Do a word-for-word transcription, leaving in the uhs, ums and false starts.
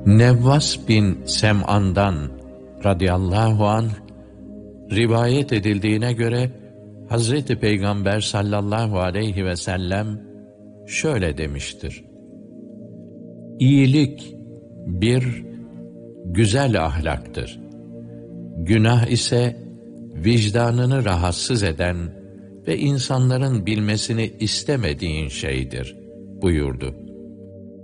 Nevvas bin Sem'an'dan radıyallahu anh rivayet edildiğine göre Hazreti Peygamber sallallahu aleyhi ve sellem şöyle demiştir: İyilik bir güzel ahlaktır. Günah ise vicdanını rahatsız eden ve insanların bilmesini istemediğin şeydir buyurdu.